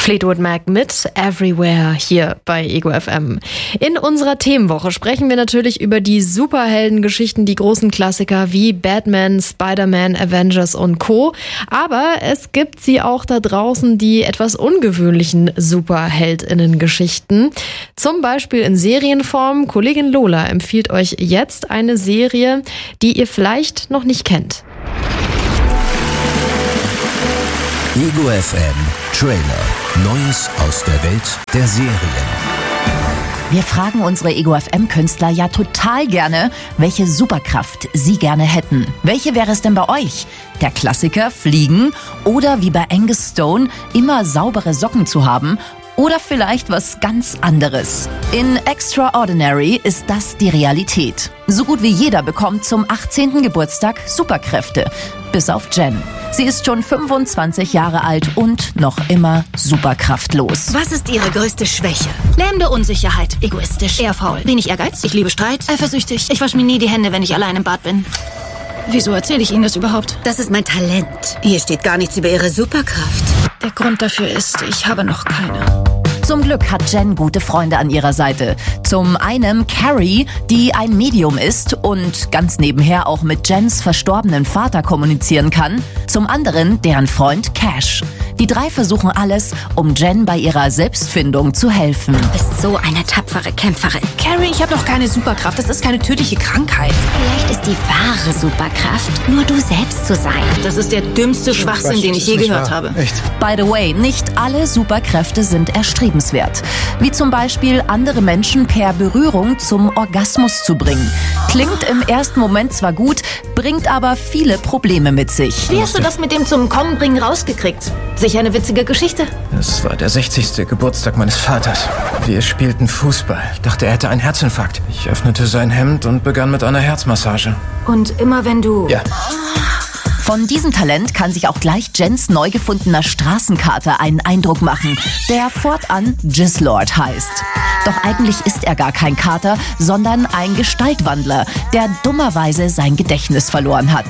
Fleetwood Mac mit Everywhere hier bei Ego FM. In unserer Themenwoche sprechen wir natürlich über die Superheldengeschichten, die großen Klassiker wie Batman, Spider-Man, Avengers und Co. Aber es gibt sie auch da draußen, die etwas ungewöhnlichen SuperheldInnen-Geschichten. Zum Beispiel in Serienform. Kollegin Lola empfiehlt euch jetzt eine Serie, die ihr vielleicht noch nicht kennt. Ego FM Trailer. Neues aus der Welt der Serien. Wir fragen unsere Ego FM-Künstler ja total gerne, welche Superkraft sie gerne hätten. Welche wäre es denn bei euch? Der Klassiker, fliegen? Oder wie bei Angus Stone, immer saubere Socken zu haben? Oder vielleicht was ganz anderes. In Extraordinary ist das die Realität. So gut wie jeder bekommt zum 18. Geburtstag Superkräfte. Bis auf Jen. Sie ist schon 25 Jahre alt und noch immer superkraftlos. Was ist Ihre größte Schwäche? Lähmende Unsicherheit. Egoistisch. Eher faul. Wenig Ehrgeiz. Ich liebe Streit. Eifersüchtig. Ich wasche mir nie die Hände, wenn ich allein im Bad bin. Wieso erzähle ich Ihnen das überhaupt? Das ist mein Talent. Hier steht gar nichts über Ihre Superkraft. Der Grund dafür ist, ich habe noch keine. Zum Glück hat Jen gute Freunde an ihrer Seite. Zum einen Carrie, die ein Medium ist und ganz nebenher auch mit Jens verstorbenen Vater kommunizieren kann. Zum anderen deren Freund Cash. Die drei versuchen alles, um Jen bei ihrer Selbstfindung zu helfen. Du bist so eine tapfere Kämpferin. Carrie, ich habe noch keine Superkraft. Das ist keine tödliche Krankheit. Vielleicht ist die wahre Superkraft, nur du selbst zu sein. Das ist der dümmste Schwachsinn, den ich je gehört habe. Echt? By the way, nicht alle Superkräfte sind erstrebenswert. Wie zum Beispiel andere Menschen per Berührung zum Orgasmus zu bringen. Klingt im ersten Moment zwar gut, bringt aber viele Probleme mit sich. Wie hast du das mit dem zum Kommen bringen rausgekriegt? Sicher eine witzige Geschichte. Es war der 60. Geburtstag meines Vaters. Wir spielten Fußball. Ich dachte, er hätte einen Herzinfarkt. Ich öffnete sein Hemd und begann mit einer Herzmassage. Und immer wenn du... Ja. Von diesem Talent kann sich auch gleich Jens neu gefundener Straßenkater einen Eindruck machen, der fortan Jizzlord heißt. Doch eigentlich ist er gar kein Kater, sondern ein Gestaltwandler, der dummerweise sein Gedächtnis verloren hat.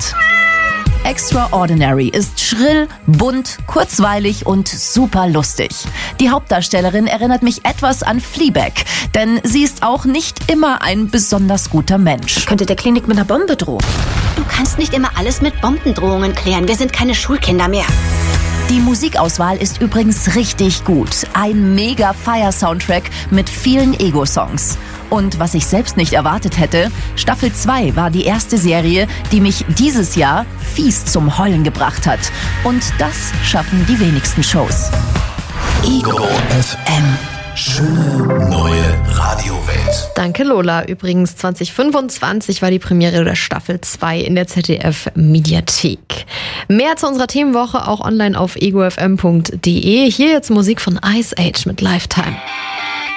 Extraordinary ist schrill, bunt, kurzweilig und super lustig. Die Hauptdarstellerin erinnert mich etwas an Fleabag, denn sie ist auch nicht immer ein besonders guter Mensch. Könnte der Klinik mit einer Bombe drohen. Du kannst nicht immer alles mit Bombendrohungen klären. Wir sind keine Schulkinder mehr. Die Musikauswahl ist übrigens richtig gut. Ein mega Fire-Soundtrack mit vielen Ego-Songs. Und was ich selbst nicht erwartet hätte, Staffel 2 war die erste Serie, die mich dieses Jahr fies zum Heulen gebracht hat. Und das schaffen die wenigsten Shows. Ego FM. Schöne neue Radiowelt. Danke Lola. Übrigens 2025 war die Premiere der Staffel 2 in der ZDF-Mediathek. Mehr zu unserer Themenwoche auch online auf egofm.de. Hier jetzt Musik von Ice Age mit Lifetime.